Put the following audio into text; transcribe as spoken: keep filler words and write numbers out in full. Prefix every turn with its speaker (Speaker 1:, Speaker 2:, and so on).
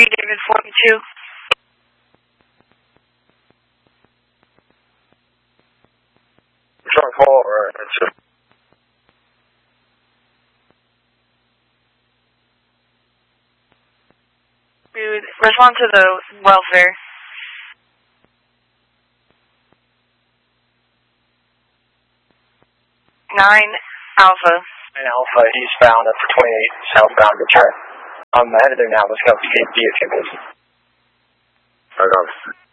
Speaker 1: three, David forty-two.
Speaker 2: Short call, or it's
Speaker 1: Dude, respond to the welfare. Nine Alpha.
Speaker 2: Nine Alpha, eastbound at twenty-eight, southbound return. I'm headed there now. Let's go. Be, be a few minutes. Hold on.